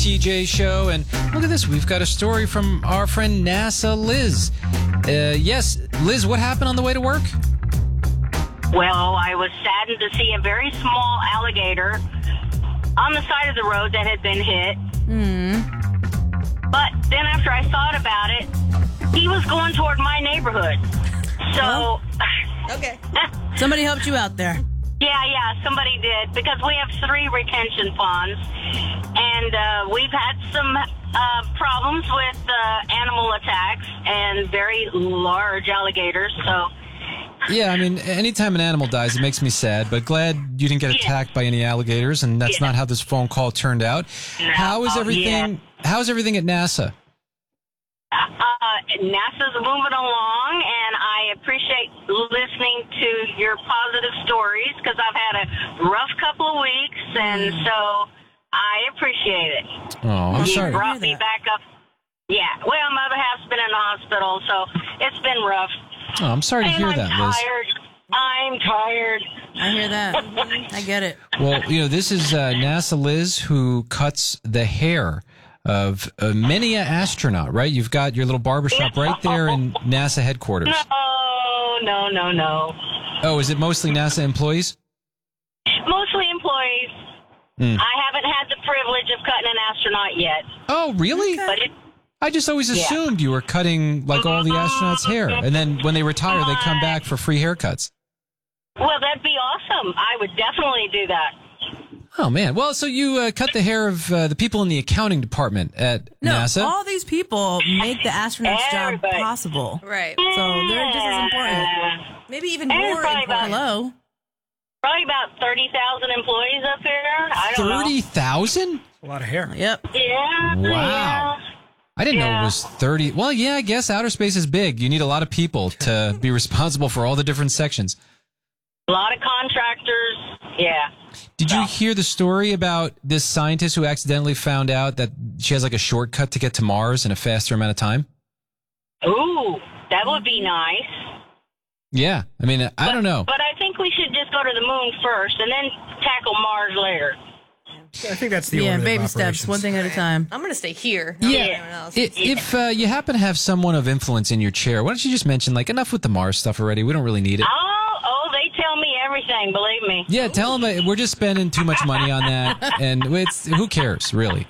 TJ Show, and look at this. We've got a story from our friend NASA Liz. Yes, Liz, what happened on the way to work? Well, I was saddened to see a very small alligator on the side of the road that had been hit. But then after I thought about it, he was going toward my neighborhood. So... Okay. Somebody helped you out there. Yeah, somebody did, because we have 3 retention ponds, and we've had some problems with animal attacks and very large alligators, so... Yeah, I mean, anytime an animal dies, it makes me sad, but glad you didn't get attacked by any alligators, and that's not how this phone call turned out. No, How's everything at NASA? NASA's moving along, and I appreciate listening to your positive stories, because I've had a rough couple of weeks, and so I appreciate it. Oh, I'm You sorry. brought me back up. Yeah, well, my other half's been in the hospital, so it's been rough. Oh, I'm sorry to And hear I'm that, Liz. I'm tired. I hear that. I get it. Well, this is NASA Liz who cuts the hair of many an astronaut, right? You've got your little barbershop right there in NASA headquarters. No. Oh, is it mostly NASA employees? Mostly employees. I haven't had the privilege of cutting an astronaut yet. Oh, really? But I just always assumed you were cutting like all the astronauts' hair, and then when they retire, they come back for free haircuts. Well, that'd be awesome. I would definitely do that. Oh man! Well, so you cut the hair of the people in the accounting department at NASA? All these people make the astronauts' job possible. Right. So they're just as important. Maybe even And more probably important. Hello. Probably about 30,000 employees up there. I don't know. 30,000? A lot of hair. Yep. Yeah. Wow. Yeah. I didn't know it was 30. Well, yeah, I guess outer space is big. You need a lot of people to be responsible for all the different sections. A lot of contractors. Yeah. Did you hear the story about this scientist who accidentally found out that she has like a shortcut to get to Mars in a faster amount of time? Ooh, that would be nice. Yeah. I mean, I don't know. But I think we should just go to the moon first and then tackle Mars later. I think that's the order baby of steps, operations. one thing at a time. I'm going to stay here. Not Yeah. anyone else. If you happen to have someone of influence in your chair, why don't you just mention, like, enough with the Mars stuff already? We don't really need it. Oh, they tell me everything, believe me. Yeah, tell them that we're just spending too much money on that, and who cares, really?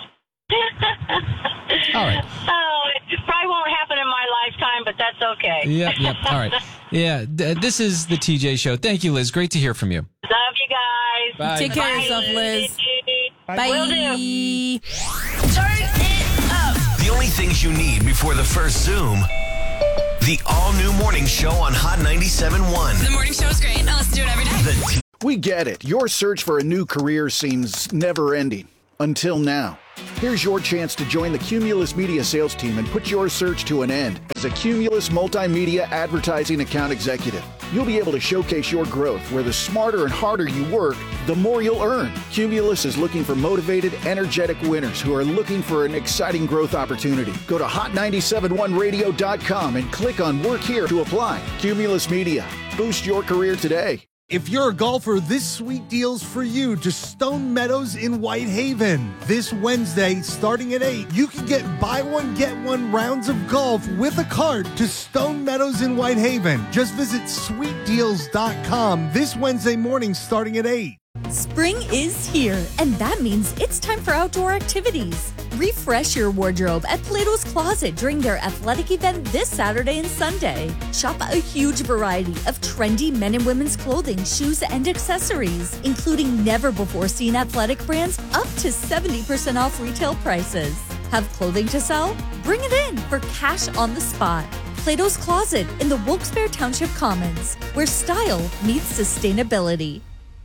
All right. Oh, it probably won't happen in my lifetime, but that's okay. Yep. All right. Yeah, this is the TJ Show. Thank you, Liz. Great to hear from you. Love you guys. Bye. Take care of yourself, Liz. Bye. Will do. Turn it up. The only things you need before the first Zoom. The all-new morning show on Hot 97.1. The morning show is great. I listen to it every day. We get it. Your search for a new career seems never-ending. Until now. Here's your chance to join the Cumulus Media sales team and put your search to an end as a Cumulus Multimedia Advertising Account Executive. You'll be able to showcase your growth where the smarter and harder you work, the more you'll earn. Cumulus is looking for motivated, energetic winners who are looking for an exciting growth opportunity. Go to hot971radio.com and click on Work Here to apply. Cumulus Media. Boost your career today. If you're a golfer, this sweet deal's for you to Stone Meadows in Whitehaven. This Wednesday, starting at 8, you can get buy one, get one rounds of golf with a cart to Stone Meadows in Whitehaven. Just visit sweetdeals.com this Wednesday morning starting at 8. Spring is here, and that means it's time for outdoor activities. Refresh your wardrobe at Plato's Closet during their athletic event this Saturday and Sunday. Shop a huge variety of trendy men and women's clothing, shoes, and accessories, including never-before-seen athletic brands up to 70% off retail prices. Have clothing to sell? Bring it in for cash on the spot. Plato's Closet in the Wilkes-Barre Township Commons, where style meets sustainability.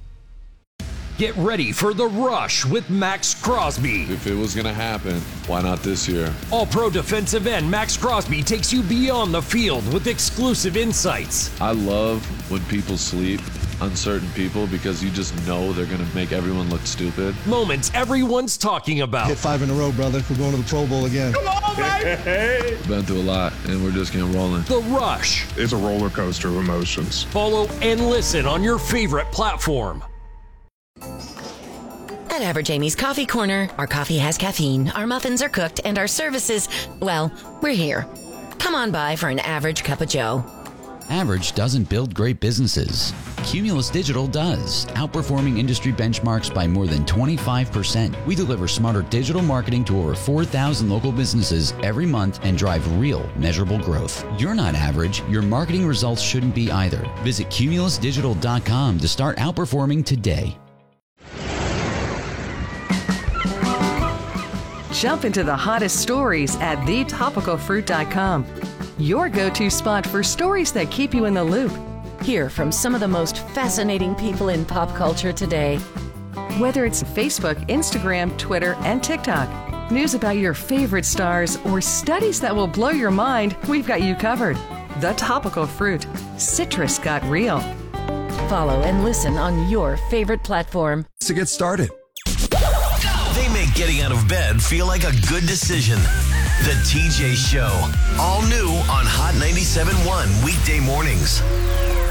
Get ready for the rush with Max Crosby. If it was going to happen, why not this year? All-pro defensive end Max Crosby takes you beyond the field with exclusive insights. I love when people sleep on certain people because you just know they're going to make everyone look stupid. Moments everyone's talking about. Hit 5 in a row, brother. We're going to the Pro Bowl again. Come on, baby! Been through a lot, and we're just getting rolling. The Rush. It's a roller coaster of emotions. Follow and listen on your favorite platform. At Average Amy's Coffee Corner. Our coffee has caffeine, our muffins are cooked, and our services, well, we're here. Come on by for an average cup of joe. Average doesn't build great businesses. Cumulus Digital does, outperforming industry benchmarks by more than 25%. We deliver smarter digital marketing to over 4,000 local businesses every month and drive real, measurable growth. You're not average. Your marketing results shouldn't be either. Visit cumulusdigital.com to start outperforming today. Jump into the hottest stories at thetopicalfruit.com. Your go-to spot for stories that keep you in the loop. Hear from some of the most fascinating people in pop culture today. Whether it's Facebook, Instagram, Twitter, and TikTok, news about your favorite stars, or studies that will blow your mind, we've got you covered. The Topical Fruit. Citrus got real. Follow and listen on your favorite platform. To get started. They make getting out of bed feel like a good decision. The TJ Show. All new on Hot 97.1 weekday mornings.